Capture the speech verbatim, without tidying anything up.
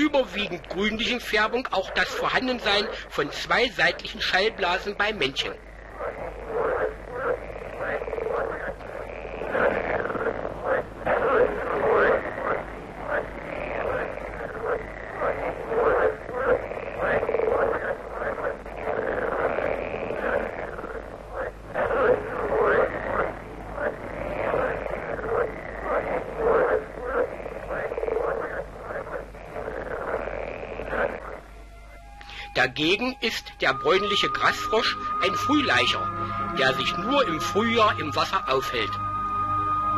überwiegend grünlichen Färbung auch das Vorhandensein von zwei seitlichen Schallblasen bei Männchen. Dagegen ist der bräunliche Grasfrosch ein Frühlaicher, der sich nur im Frühjahr im Wasser aufhält.